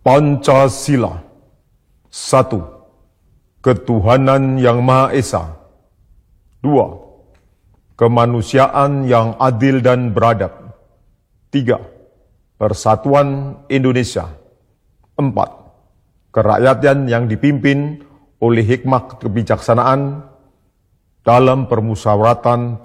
Pancasila. 1. Ketuhanan yang Maha Esa. 2. Kemanusiaan yang adil dan beradab. 3. Persatuan Indonesia. 4. Kerakyatan yang dipimpin oleh hikmah kebijaksanaan dalam permusyawaratan